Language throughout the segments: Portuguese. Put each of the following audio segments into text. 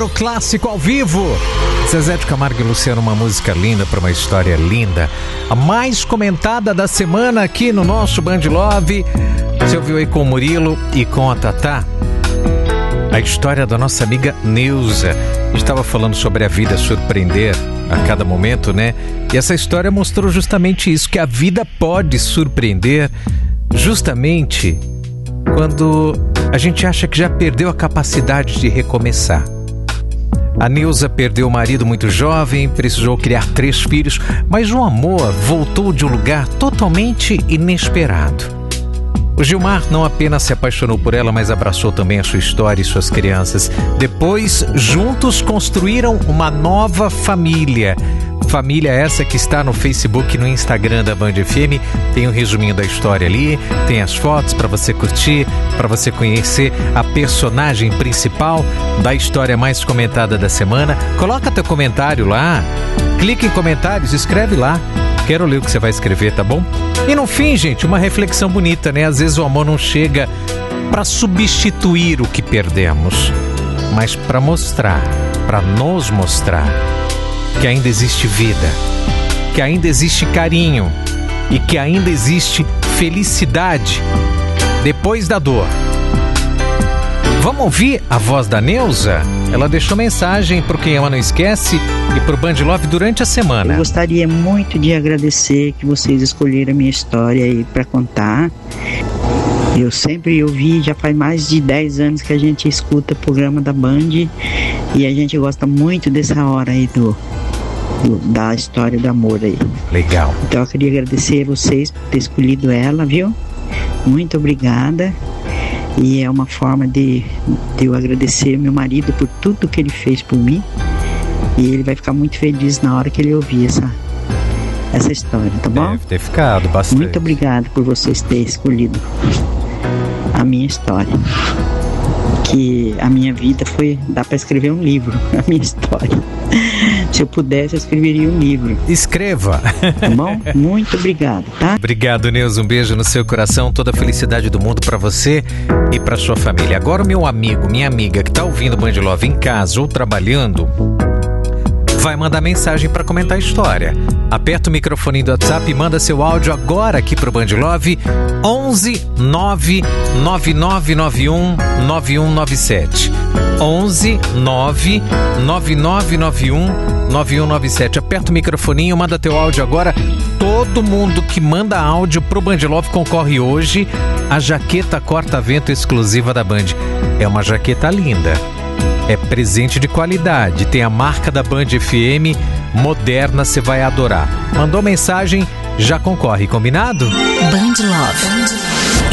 O clássico ao vivo. Zezé de Camargo e Luciano, uma música linda para uma história linda. A mais comentada da semana aqui no nosso Band Love. Você ouviu aí com o Murilo e com a Tatá a história da nossa amiga Neuza. Estava falando sobre a vida surpreender a cada momento, né? E essa história mostrou justamente isso, que a vida pode surpreender justamente quando a gente acha que já perdeu a capacidade de recomeçar. A Neuza perdeu o marido muito jovem, precisou criar 3 filhos, mas o amor voltou de um lugar totalmente inesperado. O Gilmar não apenas se apaixonou por ela, mas abraçou também a sua história e suas crianças. Depois, juntos construíram uma nova família. Família essa que está no Facebook e no Instagram da Band FM. Tem um resuminho da história ali, tem as fotos para você curtir, para você conhecer a personagem principal da história mais comentada da semana. Coloca teu comentário lá, clica em comentários, escreve lá. Quero ler o que você vai escrever, tá bom? E no fim, gente, uma reflexão bonita, né? Às vezes o amor não chega para substituir o que perdemos, mas para mostrar, para nos mostrar que ainda existe vida, que ainda existe carinho e que ainda existe felicidade depois da dor. Vamos ouvir a voz da Neuza? Ela deixou mensagem para o Quem Ama Não Esquece e para o Band Love durante a semana. Eu gostaria muito de agradecer que vocês escolheram a minha história aí para contar. Eu sempre ouvi, já faz mais de 10 anos que a gente escuta o programa da Band e a gente gosta muito dessa hora aí da história do amor aí. Legal. Então eu queria agradecer a vocês por ter escolhido ela, viu? Muito obrigada. E é uma forma de eu agradecer meu marido por tudo que ele fez por mim. E ele vai ficar muito feliz na hora que ele ouvir essa história, tá bom? Deve ter ficado bastante. Muito obrigado por vocês terem escolhido a minha história. Que a minha vida dá para escrever um livro, a minha história. Se eu pudesse, eu escreveria um livro. Escreva. Tá bom? Muito obrigado, tá? Obrigado, Neuza. Um beijo no seu coração. Toda a felicidade do mundo para você e para sua família. Agora o meu amigo, minha amiga que tá ouvindo Band Love em casa ou trabalhando, vai mandar mensagem para comentar a história. Aperta o microfone do WhatsApp e manda seu áudio agora aqui pro Band Love 11 99991 9197. 11 99991 9197. Aperta o microfoninho, manda teu áudio agora. Todo mundo que manda áudio pro Band Love concorre hoje à jaqueta corta-vento exclusiva da Band. É uma jaqueta linda. É presente de qualidade, tem a marca da Band FM, moderna, você vai adorar. Mandou mensagem, já concorre, combinado? Band Love,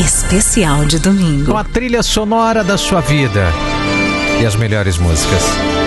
especial de domingo. Com a trilha sonora da sua vida e as melhores músicas.